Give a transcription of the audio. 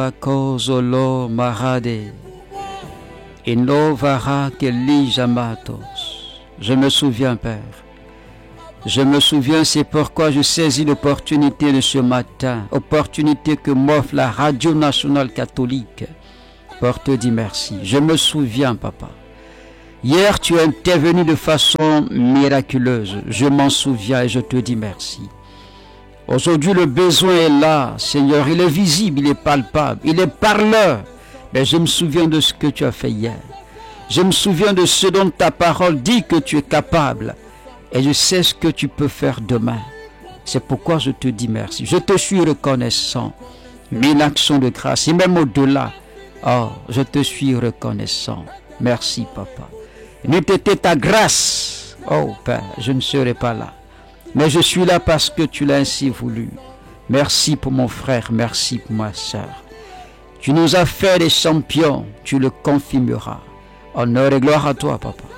Kozolo Marade. Inovara Kelijamatos. Je me souviens, Père. Je me souviens, c'est pourquoi je saisis l'opportunité de ce matin, opportunité que m'offre la Radio Nationale Catholique, pour te dire merci. Je me souviens, Papa. Hier, tu es intervenu de façon miraculeuse. Je m'en souviens et je te dis merci. Aujourd'hui, le besoin est là, Seigneur. Il est visible, il est palpable, il est parleur. Mais je me souviens de ce que tu as fait hier. Je me souviens de ce dont ta parole dit que tu es capable. Et je sais ce que tu peux faire demain. C'est pourquoi je te dis merci. Je te suis reconnaissant. Mille actions de grâce. Et même au-delà. Oh, je te suis reconnaissant. Merci, Papa. N'eût été ta grâce. Oh, Père, je ne serais pas là. Mais je suis là parce que tu l'as ainsi voulu. Merci pour mon frère. Merci pour ma soeur. Tu nous as fait des champions. Tu le confirmeras. Honneur et gloire à toi, Papa.